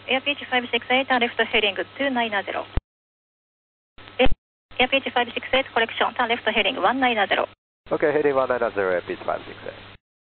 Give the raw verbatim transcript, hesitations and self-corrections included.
Airpitch five six eight, turn left heading two nine zero. Airpitch five six eight, correction, turn left heading one nine zero. Okay, heading one nine zero, Airpitch five six eight.